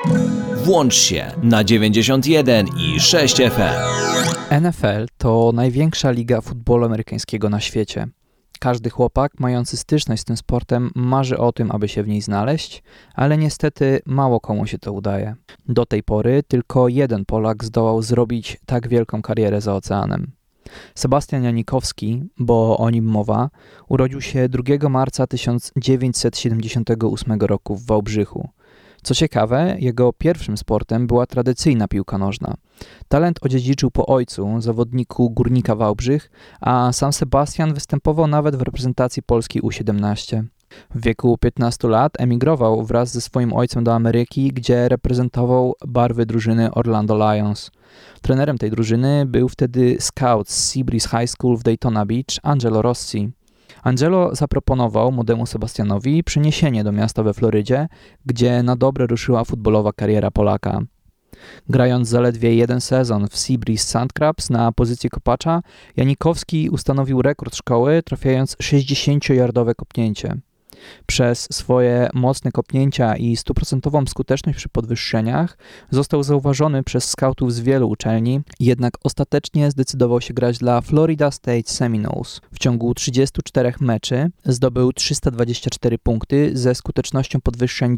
Włącz się na 91,6 FM. NFL to największa liga futbolu amerykańskiego na świecie. Każdy chłopak mający styczność z tym sportem marzy o tym, aby się w niej znaleźć, ale niestety mało komu się to udaje. Do tej pory tylko jeden Polak zdołał zrobić tak wielką karierę za oceanem. Sebastian Janikowski, bo o nim mowa, urodził się 2 marca 1978 roku w Wałbrzychu. Co ciekawe, jego pierwszym sportem była tradycyjna piłka nożna. Talent odziedziczył po ojcu, zawodniku Górnika Wałbrzych, a sam Sebastian występował nawet w reprezentacji Polski U17. W wieku 15 lat emigrował wraz ze swoim ojcem do Ameryki, gdzie reprezentował barwy drużyny Orlando Lions. Trenerem tej drużyny był wtedy scout z Seabreeze High School w Daytona Beach, Angelo Rossi. Angelo zaproponował młodemu Sebastianowi przeniesienie do miasta we Florydzie, gdzie na dobre ruszyła futbolowa kariera Polaka. Grając zaledwie jeden sezon w Seabreeze Sandcrabs na pozycji kopacza, Janikowski ustanowił rekord szkoły, trafiając 60-yardowe kopnięcie. Przez swoje mocne kopnięcia i 100% skuteczność przy podwyższeniach został zauważony przez skautów z wielu uczelni, jednak ostatecznie zdecydował się grać dla Florida State Seminoles. W ciągu 34 meczy zdobył 324 punkty ze skutecznością podwyższeń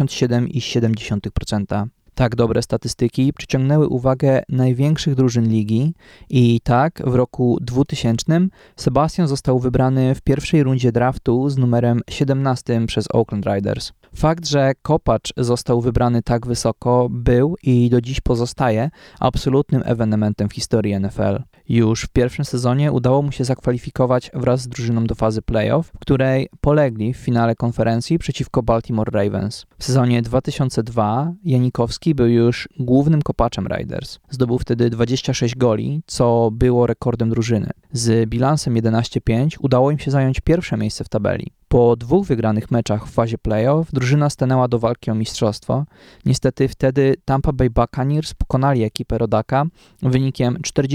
97,7%. Tak dobre statystyki przyciągnęły uwagę największych drużyn ligi i tak w roku 2000 Sebastian został wybrany w pierwszej rundzie draftu z numerem 17 przez Oakland Raiders. Fakt, że kopacz został wybrany tak wysoko był i do dziś pozostaje absolutnym ewenementem w historii NFL. Już w pierwszym sezonie udało mu się zakwalifikować wraz z drużyną do fazy playoff, w której polegli w finale konferencji przeciwko Baltimore Ravens. W sezonie 2002 Janikowski był już głównym kopaczem Raiders. Zdobył wtedy 26 goli, co było rekordem drużyny. Z bilansem 11-5 udało im się zająć pierwsze miejsce w tabeli. Po 2 wygranych meczach w fazie playoff drużyna stanęła do walki o mistrzostwo. Niestety wtedy Tampa Bay Buccaneers pokonali ekipę rodaka wynikiem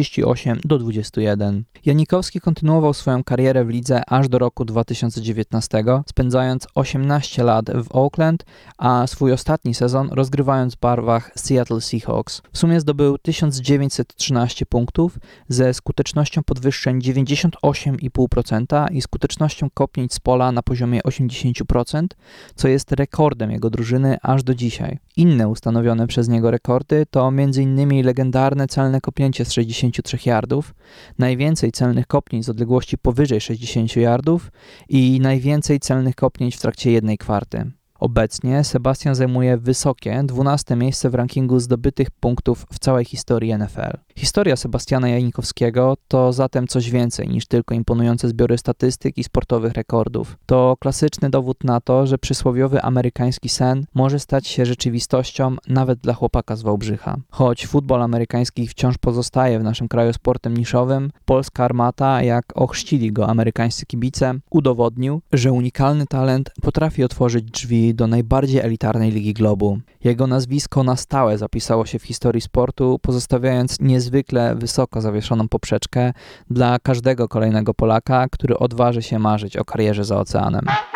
48-21. Janikowski kontynuował swoją karierę w lidze aż do roku 2019, spędzając 18 lat w Oakland, a swój ostatni sezon rozgrywając w barwach Seattle Seahawks. W sumie zdobył 1913 punktów ze skutecznością podwyższeń 98,5% i skutecznością kopnięć z pola na poziomie 80%, co jest rekordem jego drużyny aż do dzisiaj. Inne ustanowione przez niego rekordy to m.in. legendarne celne kopnięcie z 63 yardów, najwięcej celnych kopnięć z odległości powyżej 60 yardów i najwięcej celnych kopnięć w trakcie 1/4. Obecnie Sebastian zajmuje wysokie 12 miejsce w rankingu zdobytych punktów w całej historii NFL. Historia Sebastiana Janikowskiego to zatem coś więcej niż tylko imponujące zbiory statystyk i sportowych rekordów. To klasyczny dowód na to, że przysłowiowy amerykański sen może stać się rzeczywistością nawet dla chłopaka z Wałbrzycha. Choć futbol amerykański wciąż pozostaje w naszym kraju sportem niszowym, polska armata, jak ochrzcili go amerykańscy kibice, udowodnił, że unikalny talent potrafi otworzyć drzwi do najbardziej elitarnej ligi globu. Jego nazwisko na stałe zapisało się w historii sportu, pozostawiając niezwykle wysoko zawieszoną poprzeczkę dla każdego kolejnego Polaka, który odważy się marzyć o karierze za oceanem.